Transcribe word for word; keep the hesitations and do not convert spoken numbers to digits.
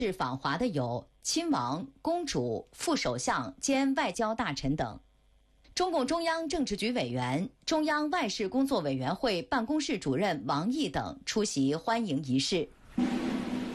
是访华的有亲王、公主、副首相兼外交大臣等。中共中央政治局委员、中央外事工作委员会办公室主任王毅等出席欢迎仪式。